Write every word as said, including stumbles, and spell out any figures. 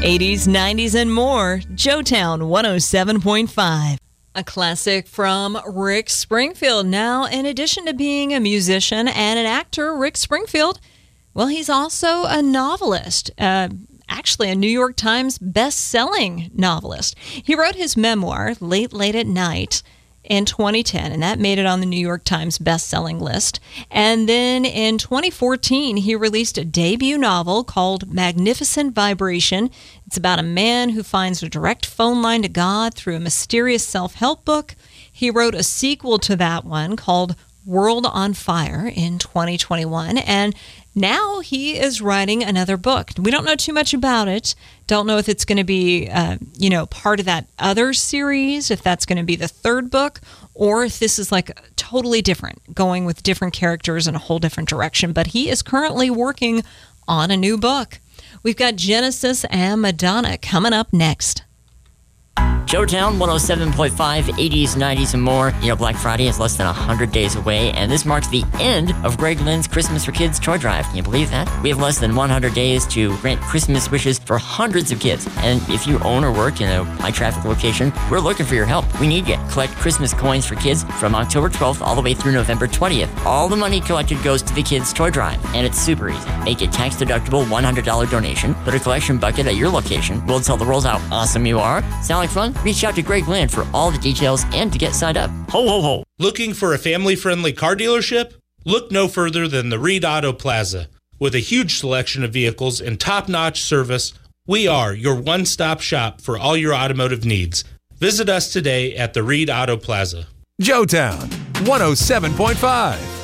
eighties, nineties, and more. Joetown one oh seven point five. A classic from Rick Springfield. Now, in addition to being a musician and an actor, Rick Springfield, well, he's also a novelist. Uh, actually, a New York Times best-selling novelist. He wrote his memoir, Late, Late at Night, in twenty ten, and that made it on the New York Times best-selling list. And then in twenty fourteen, he released a debut novel called Magnificent Vibration. It's about a man who finds a direct phone line to God through a mysterious self-help book. He wrote a sequel to that one called World on Fire in twenty twenty-one, and now he is writing another book. We don't know too much about it. Don't know if it's going to be, uh, you know, part of that other series, if that's going to be the third book, or if this is like totally different, going with different characters in a whole different direction. But he is currently working on a new book. We've got Genesis and Madonna coming up next. Joetown one oh seven point five, eighties, nineties, and more. You know, Black Friday is less than one hundred days away, and this marks the end of Greg Lynn's Christmas for Kids toy drive. Can you believe that? We have less than one hundred days to grant Christmas wishes for hundreds of kids. And if you own or work in a high-traffic location, we're looking for your help. We need you. Collect Christmas coins for kids from October twelfth all the way through November twentieth. All the money collected goes to the kids' toy drive, and it's super easy. Make a tax-deductible one hundred dollars donation. Put a collection bucket at your location. We'll tell the world how awesome you are. Sound like fun? Reach out to Greg Lynn for all the details and to get signed up. Ho, ho, ho. Looking for a family-friendly car dealership? Look no further than the Reed Auto Plaza. With a huge selection of vehicles and top-notch service, we are your one-stop shop for all your automotive needs. Visit us today at the Reed Auto Plaza. Joetown one oh seven point five.